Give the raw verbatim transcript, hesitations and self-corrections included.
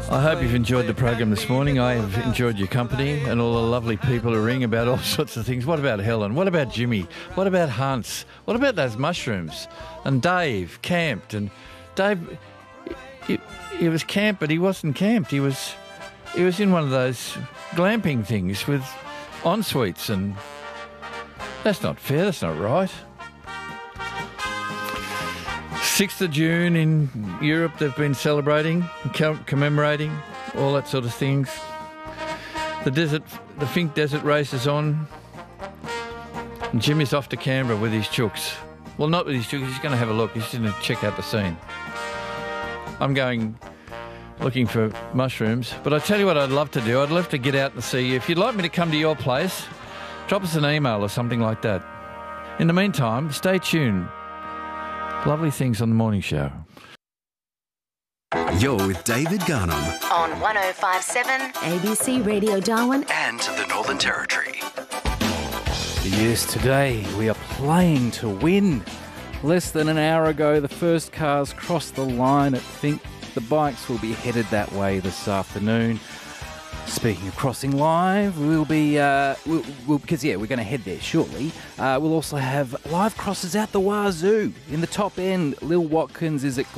I hope you've enjoyed the program this morning. I have enjoyed your company and all the lovely people who ring about all sorts of things. What about Helen? What about Jimmy? What about Hans? What about those mushrooms? And Dave camped. And Dave, he, he was camped, but he wasn't camped. He was, he was in one of those glamping things with en-suites, and that's not fair. That's not right. sixth of June in Europe, they've been celebrating, commemorating, all that sort of things. The desert, the Finke Desert race is on. And Jimmy's off to Canberra with his chooks. Well, not with his chooks, he's going to have a look. He's going to check out the scene. I'm going looking for mushrooms. But I tell you what I'd love to do. I'd love to get out and see you. If you'd like me to come to your place, drop us an email or something like that. In the meantime, stay tuned. Lovely things on the morning show. You're with David Garnham on one oh five point seven A B C Radio Darwin and the Northern Territory. Yes, today we are playing to win. Less than an hour ago, the first cars crossed the line at Finke. The bikes will be headed that way this afternoon. Speaking of crossing live, we'll be, uh, we'll, we'll, because yeah, we're going to head there shortly. Uh, we'll also have live crosses out the wazoo. In the top end, Lil Watkins is at